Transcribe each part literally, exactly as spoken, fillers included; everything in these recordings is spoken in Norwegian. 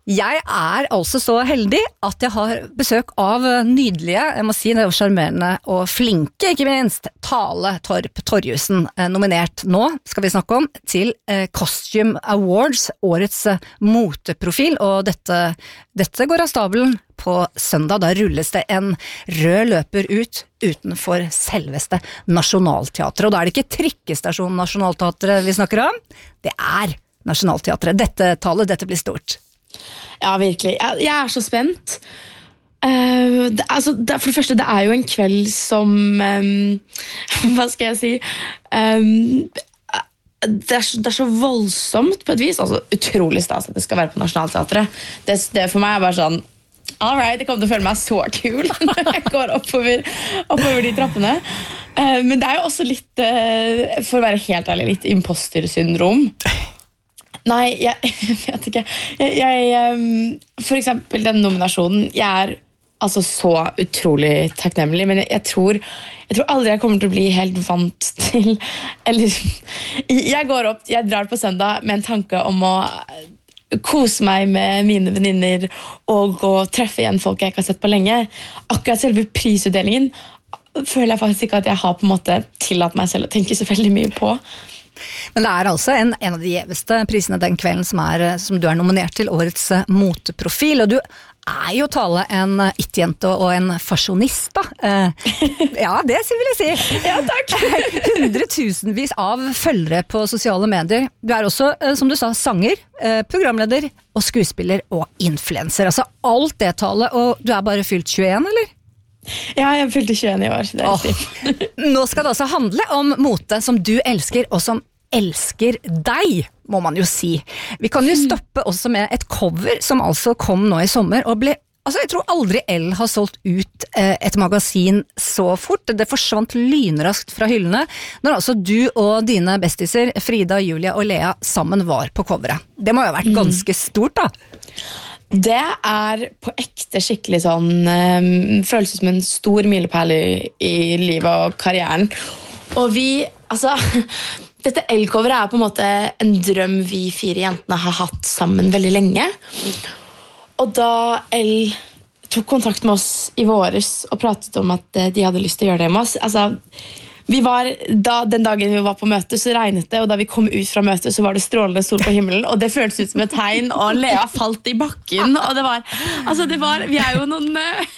Jeg er altså så heldig at jeg har besøk av nydelige, jeg må si det er charmerende og flinke, ikke minst, Tale Torp Torjussen, nominert nå, skal vi snakke om, til Costume Awards, årets moteprofil, og dette, dette går av stabelen på søndag. Da rulles det en rød løper ut utenfor selveste Nationaltheatret, og da er det ikke trikkestasjon Nationaltheatret vi snakker om, det er Nationaltheatret. Dette Tale, dette blir stort. Ja, virkelig. Jeg, jeg er så spent. Uh, det, altså, det, for det første, det er jo en kveld som um, hva skal jeg si um, det, er så, det er så voldsomt på et vis. Altså, utrolig stas at det skal være på Nationaltheatret. Det, det for meg er bare sånn all right, jeg kommer til å føle meg så kul når jeg går oppover, oppover de trappene. Uh, men det er jo også litt, uh, for å være helt ærlig, litt imposter-syndrom. Nei, jeg, jeg vet ikke. Jeg, jeg, for eksempel den nominasjonen, jeg er altså så utrolig takknemlig, men jeg, jeg, tror, jeg tror aldri jeg kommer til å bli helt vant til, eller jeg går opp, jeg drar på søndag med en tanke om å kose meg med mine venninner og gå og treffe igjen folk jeg ikke har sett på lenge. Akkurat selve prisutdelingen føler jeg faktisk ikke at jeg har på en måte tillatt meg selv å tenke så veldig mye på. Men det er altså en, en av de gjeveste prisene den kvelden som, er, som du er nominert til årets moteprofil, og du er jo Tale en it-jente og en fasjonist da. Eh, ja, det vil jeg si. Ja, takk. Hundretusenvis av følgere på sosiale medier. Du er også, som du sa, sanger, eh, programleder og skuespiller og influencer. Altså alt det Tale, og du er bare fylt tjueen, eller? Ja, jeg fylte tjueen i år. Det er oh. Nå skal det altså handle om mote som du elsker, og som elsker deg, må man jo si. Vi kan jo stoppe også med et cover som altså kom nå i sommer, og ble, altså jeg tror aldri Elle har solgt ut eh, et magasin så fort. Det forsvant lynraskt fra hyllene, når altså du og dine bestiser, Frida, Julia og Lea, sammen var på coveret. Det må jo ha vært ganske stort da. Det er på ekte skikkelig sånn um, føles som en stor milepæl i, i livet og karrieren. Og vi, altså dette Elle-coveret er på en måte en drøm vi fire jentene har hatt sammen veldig lenge. Og da Elle tok kontakt med oss i våres og pratet om at de hadde lyst til å gjøre det med oss, altså vi var, da, den dagen vi var på møte så regnet det, og da vi kom ut fra møtet så var det strålende sol på himmelen, og det føltes ut som et tegn, og Lea falt i bakken, og det var, altså det var, vi er jo noen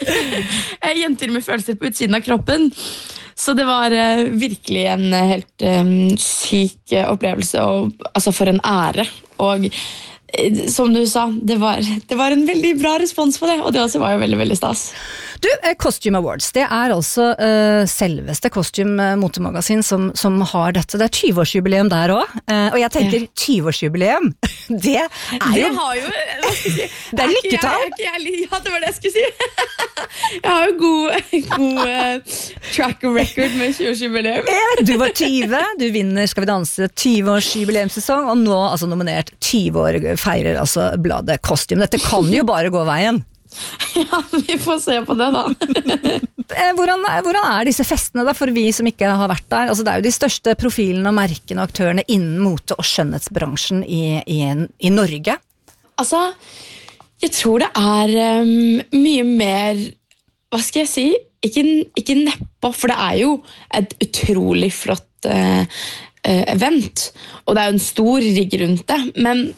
uh, jenter med følelser på utsiden av kroppen, så det var uh, virkelig en uh, helt um, syk uh, opplevelse, og altså for en ære, og uh, som du sa, det var, det var en veldig bra respons på det, og det også var jo veldig, veldig stas. Du, Costume Awards, det er altså uh, selveste Costume motemagasin som, som har dette. Det er tjue-årsjubileum der også, uh, og jeg tenker ja. tjue-årsjubileum, det er jo... Det har jo, hva skal jeg si? Det er lykketall. Jeg, jeg, jeg, ja, det var det jeg skulle si. Jeg har jo god, god uh, track record med tjue-årsjubileum. Du var tjue, du vinner Skal vi danse tjue-årsjubileumssesong, og nå altså nominert tjue år feirer altså bladet Costume. Dette kan jo bare gå veien. Ja, vi får se på det da. hvordan, hvordan er disse festene da, for vi som ikke har vært der? Altså, det er jo de største profilene og merkene og aktørene innen mote- og skjønnhetsbransjen i, i, i Norge. Altså, jeg tror det er um, mye mer, hva skal jeg si, ikke, ikke neppe, for det er jo et utrolig flott uh, uh, event, og det er jo en stor rigg rundt det, men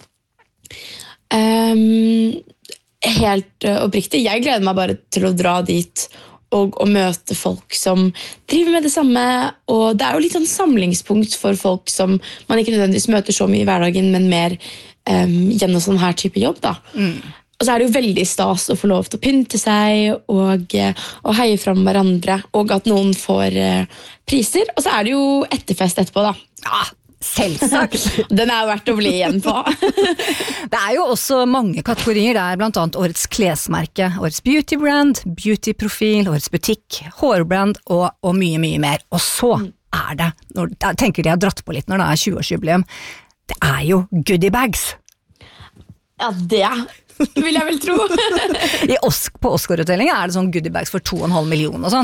um, helt uh, oppriktig, jeg gleder meg bare til å dra dit og, og møte folk som driver med det samme, og det er jo litt sånn samlingspunkt for folk som man ikke nødvendigvis møter så mye i hverdagen, men mer um, gjennom sånn her type jobb da. Mm. Og så er det jo veldig stas å få lov til å pynte seg og, og heie frem hverandre, og at noen får uh, priser, og så er det jo etterfest etterpå da. Ja, selvsagt. Den er verdt å bli igjen på. Det er jo også mange kategorier. Det er blant annet årets klesmerke, årets beautybrand, beautyprofil, årets butikk, hårbrand og, og mye, mye mer. Og så er det, når, jeg tenker de har dratt på litt når det er tjue-årsjubileum, det er jo goodiebags. Ja, det vil jeg vel tro. I Osk, på Oscar-utdelingen er det sånn goodiebags for to og en halv million og sånn.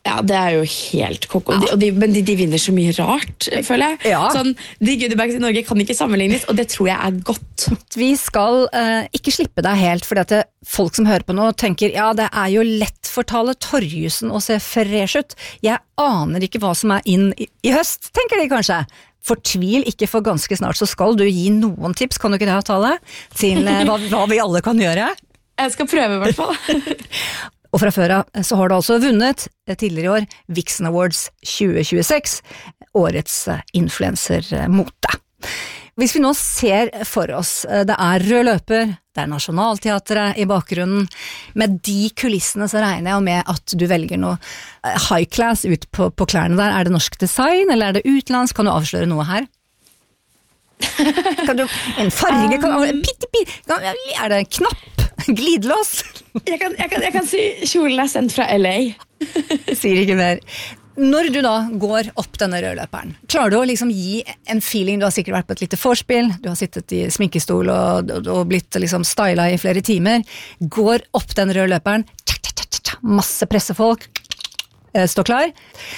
Ja, det er jo helt koko. Ja. De, de, men de, de vinner så mye rart, føler jeg. Ja. Sånn, de goodiebags i Norge kan ikke sammenlignes, og det tror jeg er godt. Vi skal uh, ikke slippe deg helt, fordi at det, folk som hører på nå tenker, ja, det er jo lett for Tale Torjussen å se fresh ut. Jeg aner ikke hva som er inn i, i høst, tenker de kanskje. Fortvil ikke, for ganske snart så skal du gi noen tips, kan du ikke det, Tale? Til uh, hva, hva vi alle kan gjøre? Jeg skal prøve i hvert fall. Og fra før av så har du altså vunnet tidligere i år Vixen Awards tjue tjueseks, årets influencermote. Hvis vi nå ser for oss, det er rød løper, det er Nationaltheatret i bakgrunnen, med de kulissene så regner jeg med at du velger noe high class ut på, på klærne der. Er det norsk design, eller er det utenlandsk? Kan du avsløre noe her? Kan du, en farge, kan, pitti, pitti, er det en knapp? Glidelås? Jeg kan, jeg, kan, jeg kan si kjolen er sendt fra L A. Sier ikke mer. Når du da går opp denne rødløperen, klarer du å liksom gi en feeling? Du har sikkert vært på et lite forspill, du har sittet i sminkestol og, og, og blitt liksom stylet i flere timer, går opp den rødløperen, masse pressefolk, stå klar.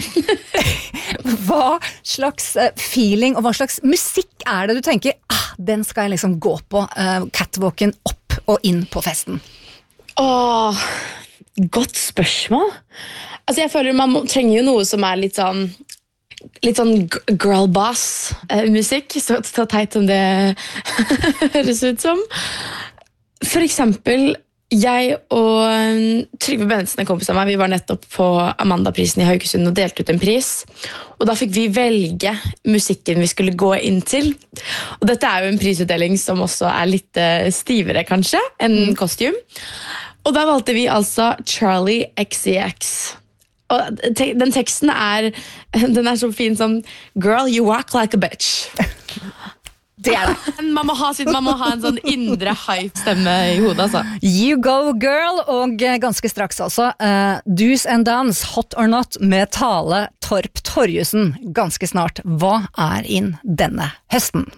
Hva slags feeling og hva slags musikk er det du tenker, ah, den skal jeg liksom gå på, uh, catwalken opp og inn på festen? Åh, godt spørsmål. Altså jeg føler man må, trenger jo noe som er litt sånn litt sånn girl boss uh, musikk, så, så teit som det høres ut som. For eksempel jeg og Trygve Bennetsen, en kompis av meg, vi var nettopp på Amandaprisen i Haugesund og delte ut en pris. Og da fikk vi velge musikken vi skulle gå inn til. Og dette er jo en prisutdeling som også er litt stivere, kanskje, enn kostyme. Og da valgte vi altså Charlie X C X. Og te- den teksten er, den er så fin som Girl, you walk like a bitch. Det er det. Man må ha, man må ha en sånn indre hype-stemme i hodet, altså. You go girl, og ganske straks altså uh, Do's and Dance, Hot or Not med Tale Torp Torjussen. Ganske snart. Hva er inn denne høsten?